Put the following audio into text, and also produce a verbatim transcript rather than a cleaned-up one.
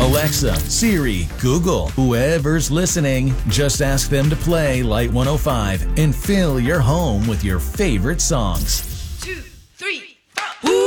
Alexa, Siri, Google, whoever's listening, just ask them to play Light one oh five and fill your home with your favorite songs. Two.